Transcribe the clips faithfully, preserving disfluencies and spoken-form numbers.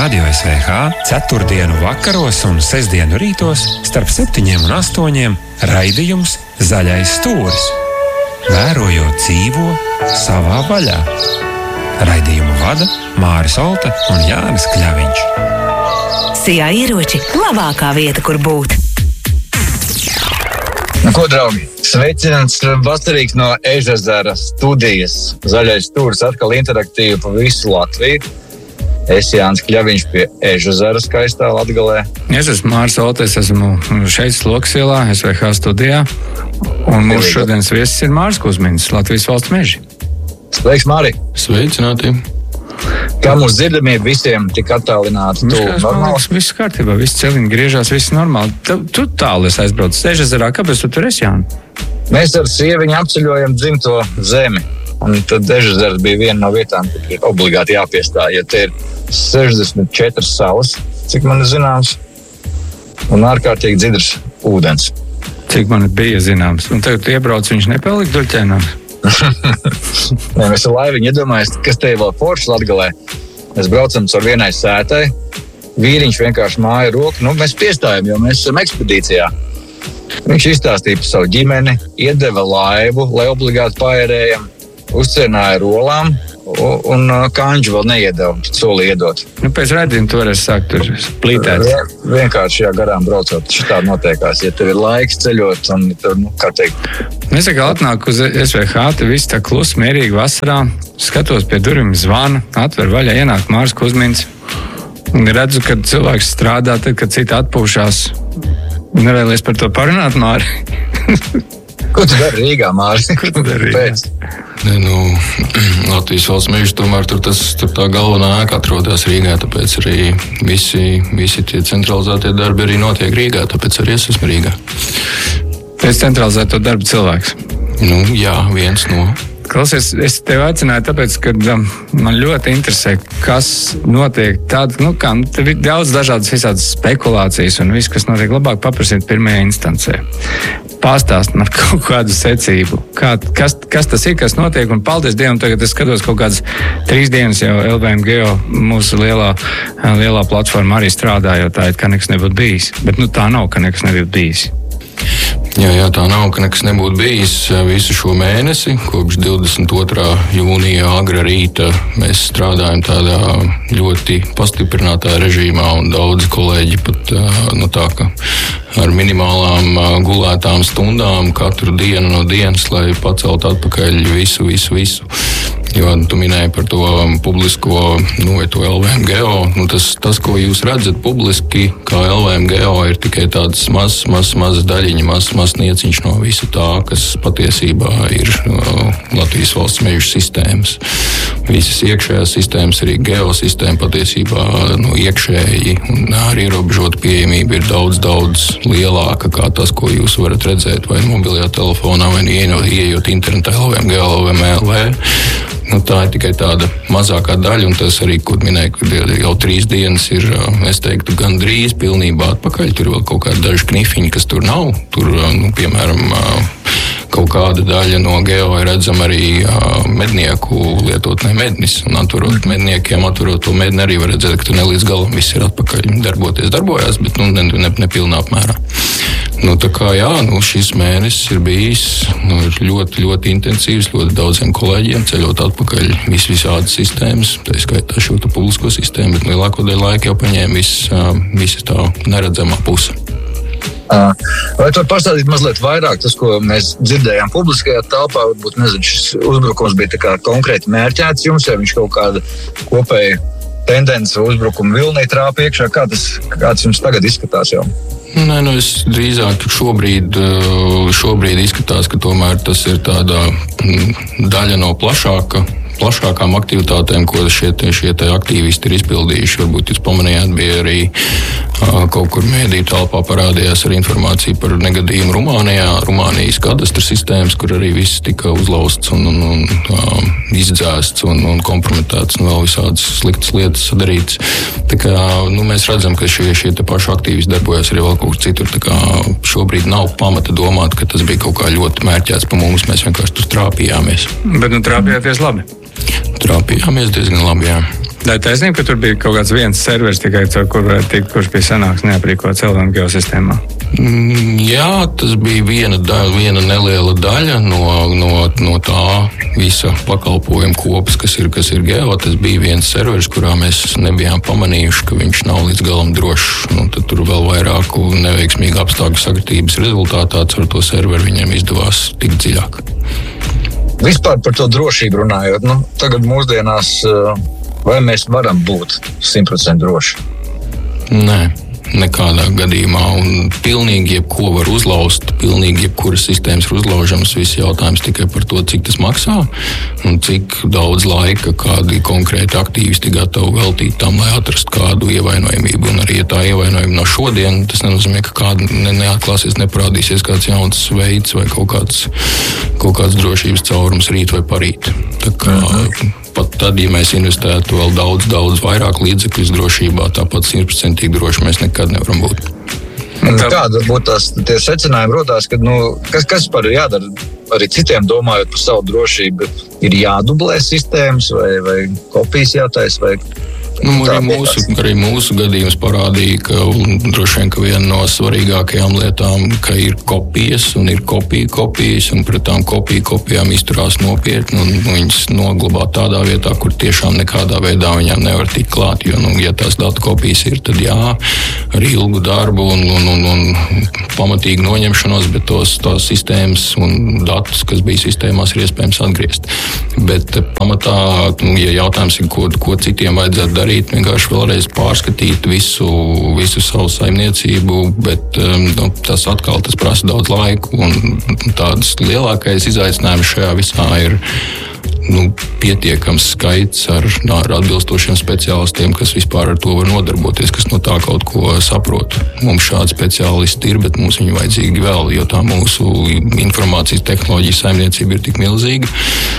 Radio S V H ceturtdienu vakaros un sestdienu rītos starp septiņiem un astoņiem raidījums Zaļais stūris. Vērojot dzīvo savā vaļā. Raidījumu vada Māris Olta un Jānis Kļaviņš. Sijā ieroči labākā vieta, kur būt. Nu, ko, draugi? Sveicināts Bastarīgs no Ežezera studijas. Zaļais stūris atkal interaktīvi pa visu Latviju. Es Jānis Kļaviņš pie Ežezera skaistā Latgalē. Es esmu Māris Olta, es esmu šeit Slokas ielā, S V H studijā. Un mūsu šodienas viesis ir Māris Kuzmiņš, Latvijas valsts meži. Sveiks, Māri! Sveicināti! Kā mūsu dzirdamība visiem tik attālināti? Tu normāls? Viss kārtībā, viss celiņi griežās, viss normāli. Tu, tu tālu esi aizbraucis Ežezerā, kāpēc tu tur esi, Jāni? Mēs ar sieviņu apceļojam dzimto zemi. Un tad Ežezers bija viena no vietām, kur ir obligāti jāpiestāj, jo te ir sešdesmit četras salas, cik man ir zināms, un ārkārtīgi dzidrs ūdens. Cik man bija zināms. Un tagad tu iebrauc, viņš nepalika duļķēnām? Nē, mēs ar laiviņu iedomājamies, kas te ir vēl forši Latgalē. Mēs braucam caur vienai sētai, vīriņš vienkārši māja roku, nu mēs piestājam, jo mēs esam ekspedīcijā. Viņš izstāstīja par savu ģimeni, iedeva laivu, lai obligāti paērējam, uzcienāja rolām, un, un kanģu vēl neiedeva, soli iedot. Nu, pēc raidījuma tu varēsi sākt tur plītēt. Vien, vienkārši jā, garām braucot, šitādi notiekās. Ja tev ir laiks ceļot, un tev, nu, kā teikt. Es kā atnāku uz S V H, te viss tā klus, mierīgi vasarā, skatos pie durvīm zvana, atver vaļā, ienāk Māris Kuzmiņš, un redzu, kad cilvēks strādā, tad, kad citi atpūšās. Nevēlies par to parunāt, Māri? Ko tu dari Rīgā, Māris? Ko tu dari Rīgā? Ne, nu, Latvijas valsts meža tomēr tur, tas, tur tā galvenā ēka atrodas Rīgā, tāpēc arī visi, visi tie centralizētie darbi arī notiek Rīgā, tāpēc arī es esmu Rīgā. Es centralizēto darbu cilvēks? Nu, jā, viens no. Klausies, es tevi aicināju tāpēc, ka um, man ļoti interesē, kas notiek tāda, nu kā, tev ir daudz dažādas visādas spekulācijas un viss, kas notiek, labāk paprasīt pirmajā instancē. Pastāst man kaut kādu secību, kā, kas, kas tas ir, kas notiek, un paldies Dievam, tagad es skatos kaut kādas trīs dienas jau L V M Geo, mūsu lielā, lielā platforma arī strādā, jo tā ir, ka nekas nebūtu bijis, bet nu tā nav, ka nekas nebūtu bijis. Jā, jā, tā nav, ka nekas nebūtu bijis visu šo mēnesi. Kopš divdesmit otrā jūnija agra rīta mēs strādājam tādā ļoti pastiprinātā režīmā, un daudzi kolēģi pat nu, tā, ka ar minimālām gulētām stundām katru dienu no dienas, lai paceltu atpakaļ visu, visu, visu. Jo tu minēji par to publisko, nu, vai to L V M Geo. Nu, tas, tas, ko jūs redzat publiski, kā L V M Geo, ir tikai tāds mazs, mazs, mazs daļiņa, mazs, mazs nieciņš no visu tā, kas patiesībā ir uh, Latvijas valsts meža sistēmas. Visas iekšējās sistēmas, arī geosistēma patiesībā nu, iekšēji un ar ierobežotu pieejamību ir daudz, daudz lielāka kā tas, ko jūs varat redzēt vai mobilajā telefonā, vai ieejot internetā L V M Geo, L V M L V. Nu, tā ir tikai tāda mazākā daļa, un tas arī, ko minēju, ka jau trīs dienas ir, es teiktu, gandrīz pilnībā atpakaļ. Tur vēl kaut kādi daži knifiņi, kas tur nav. Tur, nu, piemēram, kaut kāda daļa no geo ir redzama arī mednieku lietotnē mednis. Un atverot medniekiem, atverot to medni arī var redzēt, ka tur ne līdz galam viss ir atpakaļ. Darboties darbojās, bet nu, ne, ne, ne pilnā apmērā. Nu, tā kā jā, nu, šis mēnesis ir bijis nu, ir ļoti, ļoti intensīvs, ļoti daudziem kolēģiem ceļot atpakaļ vis, visādas sistēmas, tā skaitā šo publisko sistēmu, bet lielāko daļu laika jau paņēma viss, visa tā neredzamā puse. Vai tu vari pastāstīt mazliet vairāk tas, ko mēs dzirdējām publiskajā telpā? Varbūt, nezinu, šis uzbrukums bija tā kā konkrēti mērķēts jums, vai viņš kaut kāda kopēja tendence uzbrukuma vilnī trāpa iekšā? Kā tas, kā tas jums tagad izskatās jau? Nē, nu es drīzāk šobrīd, šobrīd izskatās, ka tomēr tas ir tāda daļa no plašāka. plašākām aktivitātēm, ko šie, šie aktīvisti ir izpildījuši. Varbūt jūs pamanījāt, bija arī uh, kaut kur mēdīju telpā parādījās arī informācija par negadījumu Rumānijā, Rumānijas kadastra sistēmas, kur arī viss tika uzlausts un, un, un uh, izdzēsts un, un kompromitēts un vēl visādas sliktas lietas sadarītas. Tā kā nu, mēs redzam, ka šie, šie te paši aktīvisti darbojas arī vēl kaut kur citur. Tā kā šobrīd nav pamata domāt, ka tas bija kaut kā ļoti mērķēts pa mums, mēs vienkārši tur trāpījāmies. Bet nu trāpījāties labi? Trāpījāmies diezgan labi, jā. Tā ir taisnība, ka tur bija kaut kāds viens serveris tikai, kur, kurš bija senāks neaprīkots L M geosistēmā. Jā, tas bija viena, daļa, viena neliela daļa no, no, no tā visa pakalpojuma kopas, kas ir, kas ir geo. Tas bija viens serveris, kurā mēs nebijām pamanījuši, ka viņš nav līdz galam drošs. Nu, tad tur vēl vairāku neveiksmīgu apstākļu sakritības rezultātā ar to serveru viņiem izdevās tikt dziļāk. Vispār par to drošību runājot, nu, tagad mūsdienās, vai mēs varam būt simt procenti droši? Nē. Nekādā gadījumā, un pilnīgi jebko var uzlauzt, pilnīgi jebkuras sistēmas ir uzlaužamas. Viss jautājums tikai par to, cik tas maksā un cik daudz laika kādi konkrēti aktīvisti gatavi veltīt tam, lai atrastu kādu ievainojamību. Un arī, ja tā ievainojuma no šodien, tas nenozīmē, ka kāda ne, neatklāsies, neparādīsies kāds jauns veids vai kaut kāds, kaut kāds drošības caurums rīt vai parīt. Tā kā pat tad, ja mēs investētu vēl daudz, daudz vairāk līdzekļus drošībā, tāpat simtprocentīgi droši mēs nekad nevaram būt. Kāda būtu tās tie secinājumi rodās, ka, nu, kas, kas par jādara arī citiem domājot par savu drošību? Ir jādublē sistēmas vai, vai kopijas jātais vai... Nu, arī, mūsu, arī mūsu gadījums parādīja, ka droši vien ka viena no svarīgākajām lietām, ka ir kopijas un ir kopija kopijas, un pret tām kopiju kopijām izturās nopietni un viņas noglabā tādā vietā, kur tiešām nekādā veidā viņām nevar tikt klāt. Jo, nu, ja tās datu kopijas ir, tad jā, ar ilgu darbu un, un, un, un pamatīgu noņemšanos, bet tos tās sistēmas un datus, kas bija sistēmās, ir iespējams atgriezt. Bet pamatā, nu, ja jautājums ir, ko, ko citiem vajadzētu darīt, vienkārši vēlreiz pārskatīt visu, visu savu saimniecību, bet nu, tas atkal tas prasa daudz laiku, un tāds lielākais izaicinājums šajā visā ir nu, pietiekams skaits ar, ar atbilstošiem speciālistiem, kas vispār ar to var nodarboties, kas no tā kaut ko saprot. Mums šādi speciālisti ir, bet mums viņi vajadzīgi vēl, jo tā mūsu informācijas tehnoloģija saimniecība ir tik milzīga,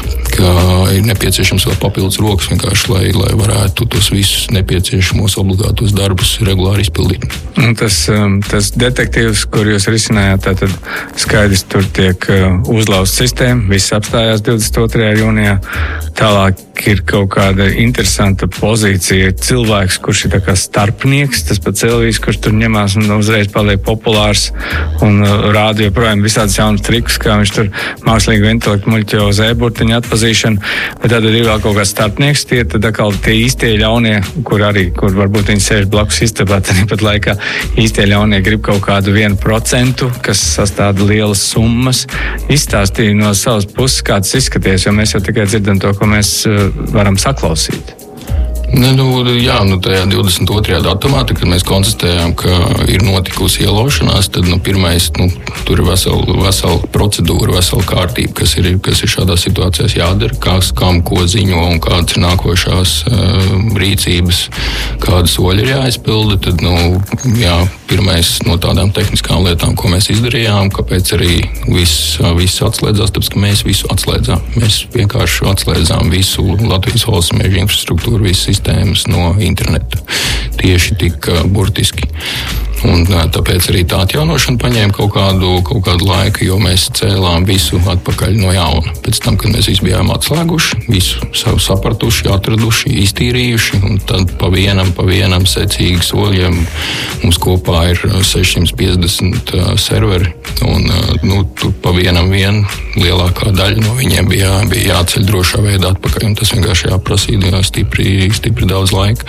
ka ir nepieciešams vēl papildus rokas vienkārši, lai, lai varētu tos visus nepieciešamos obligātos darbus regulāri izpildīt. Un tas, tas detektīvs, kur jūs risinājāt, tātad skaidrs tur tiek uzlauzta sistēma, viss apstājās divdesmit otrajā jūnijā. Tālāk ir kaut kāda interesanta pozīcija, cilvēks, kurš ir tā kā starpnieks, tas pats Elvijs, kurš tur ņemās un uzreiz paliek populārs un rāda joprojām visādus jaunus trikus, kā viņš tur mākslīgu intelektu muļķo uz e-burtiņu atpazīšanu, bet tad ir vēl kaut kāds starpnieks, tie tad atkal tie īstie ļaunie, kur arī, kur varbūt viņi sēž blakus istabā, tad pat laikā īstie ļaunie grib kaut kādu vienu procentu, kas sastāda lielas summas. Izstāstīja no savas puses, kā tas izskaties, jo mēs jau tikai dzirdam to, ko mēs varam saklausīt. Ne, nu, jā, nu tajā divdesmit otrajā datumā, tad, kad mēs konstatējām, ka ir notikusi ielaušanās, tad nu, pirmais, nu, tur ir vesela, vesela procedūra, vesela kārtība, kas ir, kas ir šādās situācijās jādara, kas, kam, ko ziņo un kādas ir nākošās uh, rīcības, kāda soļi ir jāizpilda. Tad, nu, jā, pirmais no tādām tehniskām lietām, ko mēs izdarījām, kāpēc arī viss, viss atslēdzās, tāpēc, ka mēs visu atslēdzām. Mēs vienkārši atslēdzām visu Latvijas valsts mēžu infrastruktūru, visu sistēmas no interneta. Tieši tik burtiski. Un tāpēc arī tā atjaunošana paņēma kaut kādu, kaut kādu laiku, jo mēs cēlām visu atpakaļ no jauna. Pēc tam, kad mēs visi bijām atslēguši, visu savu sapratuši, atraduši, iztīrījuši, un tad pa vienam, pa vienam secīgi soļiem mums kopā ir sešsimt piecdesmit serveri, un nu, tur pa vienam vien lielākā daļa no viņiem bija, bija jāceļ drošā veidā atpakaļ, un tas vienkārši jāprasīja stipri, stipri daudz laika.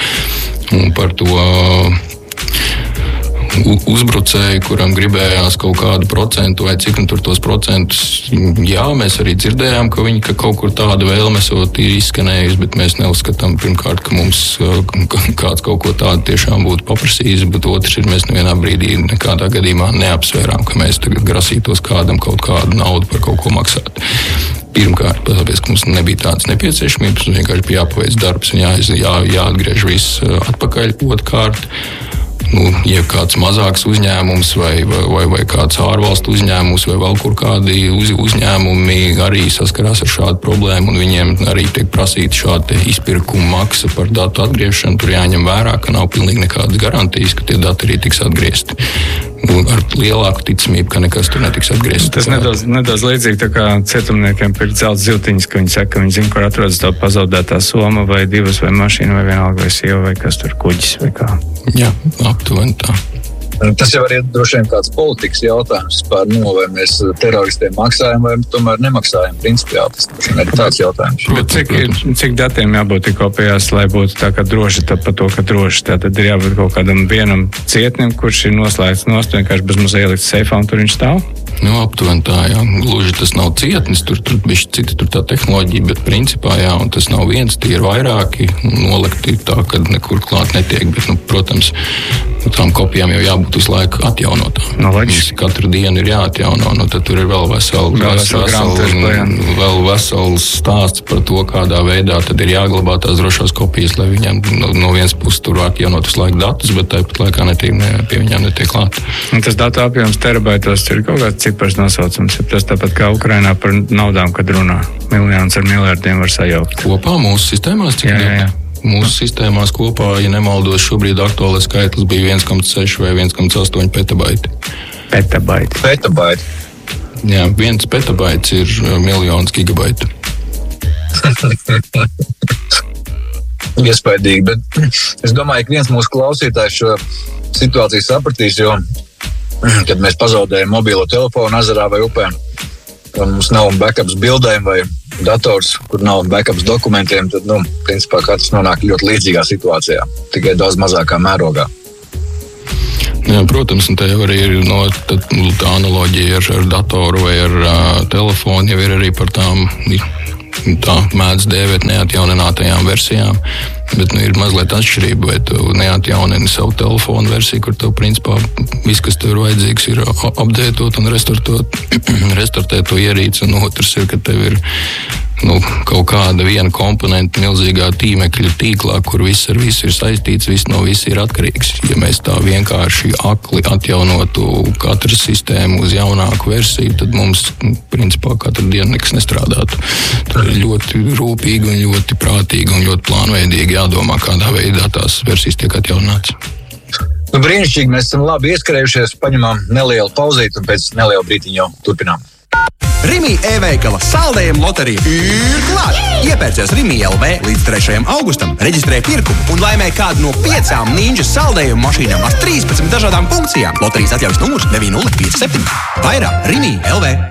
Un par to uzbrucēju, kuram gribējās kaut kādu procentu vai cik un tur tos procentus. Jā, mēs arī dzirdējām, ka viņi ka kaut kur tāda vēlme esot ir izskanējusi, bet mēs neuzskatām pirmkārt, ka mums kāds kaut ko tādu tiešām būtu paprasījis, bet otrs ir, mēs nevienā brīdī nekādā gadījumā neapsvērām, ka mēs tagad grasītos kādam kaut kādu naudu par kaut ko maksāt. Pirmkārt, tāpēc, ka mums nebija tādas nepieciešamības, mums vienkārši bija jāpaveic darbs un jā, jā, jāatgriež viss atpakaļ. Otrkārt, nu, ja kāds mazāks uzņēmums vai, vai, vai kāds ārvalstu uzņēmums vai vēl kur kādi uz, uzņēmumi arī saskarās ar šādu problēmu un viņiem arī tiek prasīta šāda izpirkuma maksa par datu atgriešanu, tur jāņem vērā, ka nav pilnīgi nekādas garantijas, ka tie dati arī tiks atgriezti. ar lielāku ticamību, ka nekas tur netiks atgriezts. Tas nedaudz, nedaudz līdzīgi tā kā cietumniekiem pirkt zelta ziltiņas, ka viņi saka, ka viņi zina, kur atrodas tā pazaudētā soma vai divas vai mašīna vai vienalga vai sieva vai kas tur kuģis vai kā. Jā, aptuveni tā. Tas jau arī droši vien kāds politikas jautājums par, nu, vai mēs teroristiem maksājam vai tomēr nemaksājam. Principiāli tas ir tāds jautājums. Bet cik, cik datiem jābūt tik kopējās, lai būtu tā kā droši, tad par to, ka droši. Tā tad ir jābūt kaut kādam vienam cietnim, kurš ir noslēgts nost, vienkārši bez mums ielikt seifā un tur viņš stāv? Nu, aptuveni tā, jā. Gluži tas nav cietnis, tur, tur bišķi cita tur tā tehnoloģija, bet principā, jā, un tas nav viens, tie ir vairāki, nolikti tā, ka nekur klāt netiek, bet, nu, protams, tām kopijām jau jābūt visu laiku atjaunotām. No Viņas katru dienu ir jāatjauno, nu, tad tur ir vēl vesel, vesel, vesel, vēl vesels stāsts par to, kādā veidā tad ir jāglabā tās drošās kopijas, lai viņām no, no vienas puses tur atjaunot visu laiku datus, bet tāpat laikā netiek, ne, pie viņām netiek klāt. Un tas datu apjoms terabaitos ir kaut kāds cipars nosaucams. Tas tāpat kā Ukrainā par naudām, kad runā. Miljonus ar miljardiem var sajaukt. Kopā mūsu sistēmās? Cik jā, jā, jā. Mūsu sistēmās kopā, ja nemaldos, šobrīd aktuālais skaitlis bija viens komats seši vai viens komats astoņi petabaiti. Petabaiti. Petabaiti. Jā, viens petabaits ir miljons gigabaitu. Iespaidīgi, bet es domāju, ka viens mūsu klausītājs šo situāciju sapratīs, jo kad mēs pazaudējam mobilo telefonu ezerā vai upē, un mums nav backups bildēm vai dators, kur nav backups dokumentiem, tad, nu, principā katrs nonāk ļoti līdzīgā situācijā, tikai daudz mazākā mērogā. Jā, protams, un tā jau arī ir no, tā, tā analoģija ar, ar datoru vai ar uh, telefonu, jau ir arī par tām, tā mēdz dēvēt neatjauninātajām versijām. Bet nu, ir mazliet atšķirība, vai tu neatjaunini savu telefonu versiju, kur tev principā viss, kas tev ir vajadzīgs, ir updateot un restartēt to ierīci, un otrs ir, ka tev ir nu, kaut kāda viena komponenta milzīgā tīmekļa tīklā, kur viss ar visu ir saistīts, viss no viss ir atkarīgs. Ja mēs tā vienkārši akli atjaunotu katru sistēmu uz jaunāku versiju, tad mums, principā, katru dienu nekas nestrādātu. Tur ir ļoti rūpīgi un ļoti prātīgi un ļoti plānveidīgi jādomā, kādā veidā tās versijas tiek atjaunāts. Nu, brīnišķīgi, mēs esam labi ieskrējušies, paņemam nelielu pauzīt un pēc nelielu brītiņu jau turpinām. Rimi e-veikala saldējuma loterija ir klāta! Iepērcies Rimi L V līdz trešajam augustam, reģistrē pirkumu un laimē kādu no piecām Ninjas saldējuma mašīnām ar trīspadsmit dažādām funkcijām. Loterijas atļaujas numurs deviņi nulle pieci septiņi. Vairāk Rimi L V.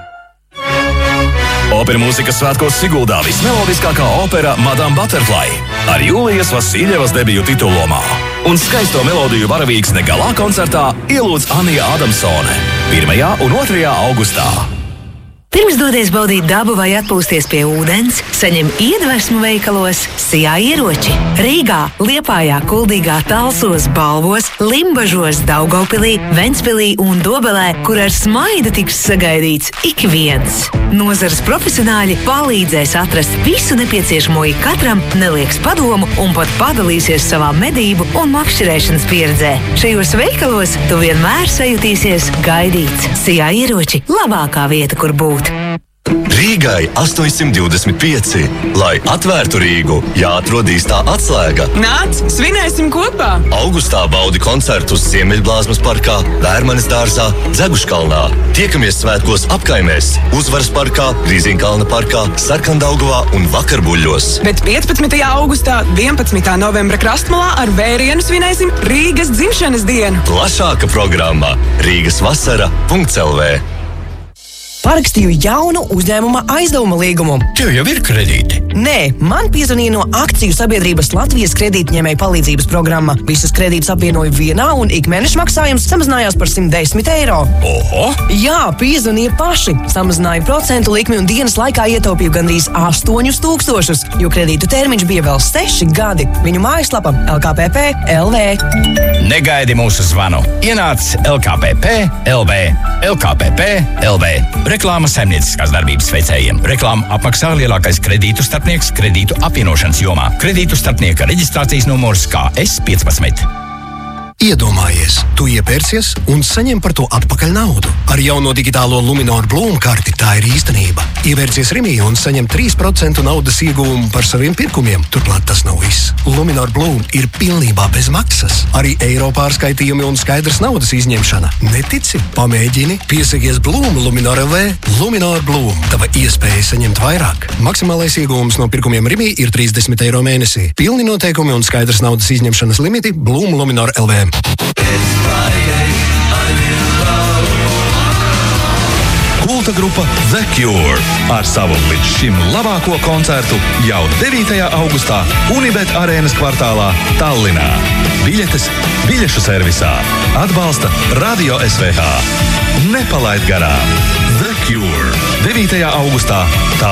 Opera mūzikas svētkos Siguldā vismelodiskākā opera Madame Butterfly ar Jūlijas Vasiljevas debiju titulomā. Un skaisto melodiju varavīksne galā koncertā ielūdz Anija Adamsone pirmajā un otrajā augustā. Pirms dodies baudīt dabu vai atpūsties pie ūdens, saņem iedvesmu veikalos Sijā ieroči. Rīgā, Liepājā, Kuldīgā, Talsos, Balvos, Limbažos, Daugavpilī, Ventspilī un Dobelē, kur ar smaidu tiks sagaidīts ik viens. Nozares profesionāļi palīdzēs atrast visu nepieciešamo ikatram, nelieks padomu un pat padalīsies savā medību un makšķerēšanas pieredzē. Šajos veikalos tu vienmēr sajutīsies gaidīts. Sijā ieroči – labākā vieta, kur būt. Rīgai astoņsimt divdesmit pieci. Lai atvērtu Rīgu, jāatrod īstā atslēga. Nāc, svinēsim kopā! Augustā baudi koncertus Ziemeļblāzmas parkā, Vērmanes dārzā, Dzeguškalnā. Tiekamies svētkos apkaimēs, Uzvaras parkā, Rīziņkalna parkā, Sarkandaugavā un Vakarbuļļos. Bet piecpadsmitajā augustā, vienpadsmitā novembra Krastmalā ar vērienu svinēsim Rīgas dzimšanas dienu. Plašāka programma Rīgas vasara punkts L V. Parakstīju jaunu uzņēmuma aizdevuma līgumu. Tev jau ir kredīti? Nē, man piezvanīja no akciju sabiedrības Latvijas kredītņēmēju palīdzības programma. Visas kredītas apvienoja vienā un ikmēneša maksājums samazinājās par simt desmit eiro. Oho! Jā, piezvanīja paši. Samazināja procentu likmi un dienas laikā ietaupīju gandrīz astoņus tūkstošus, jo kredītu termiņš bija vēl seši gadi. Viņu mājaslapa L K P P L V. Negaidi mūsu zvanu. Ienāc L K P P L V. L K P P L V. Reklāma saimnieciskās darbības veicējiem. Reklāmu apmaksā lielākais kredītu starpnieks kredītu apvienošanas jomā. Kredītu starpnieka reģistrācijas numurs K S piecpadsmit. Iedomājies, tu iepērcies un saņem par to atpakaļ naudu. Ar jauno digitālo Luminor Bloom karti tā ir īstenība. Ievērcies Rimī un saņem trīs procenti naudas ieguvumu par saviem pirkumiem. Turklāt tas nav viss. Luminor Bloom ir pilnībā bez maksas. Arī eiro pārskaitījumi un skaidrs naudas izņemšana. Netici? Pamēģini. Piesakies Bloom Luminor L V. Luminor Bloom. Tava iespēja saņemt vairāk. Maksimālais ieguvums no pirkumiem Rimī ir trīsdesmit eiro mēnesī. Pilni noteikumi un skaidrs naudas izņemšanas limiti Bloom Luminor L V. Kulta grupa The Cure ar savu līdz šim labāko koncertu jau devītajā augustā Unibet arēnas kvartālā Tallinā. Biļetes biļešu servisā. Atbalsta Radio S V H. Nepalaid garām. The Cure devītajā augustā Tallinā.